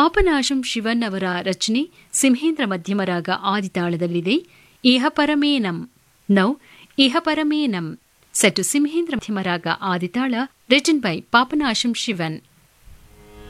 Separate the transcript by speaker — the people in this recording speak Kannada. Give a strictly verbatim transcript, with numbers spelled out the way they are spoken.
Speaker 1: ಪಾಪನಾಶಂ ಶಿವನ್ ಅವರ ರಚನೆ ಸಿಂಹೇಂದ್ರ ಮಧ್ಯಮರಾಗ ಆದಿತಾಳದಲ್ಲಿದೆ. ಇಹ ಪರಮೇನಂ ನೌ ಇಹ ಪರಮೇನಂ set to Simhendra ಮಧ್ಯಮರಾಗ ಆದಿತಾಳ written by Papanasam Sivan.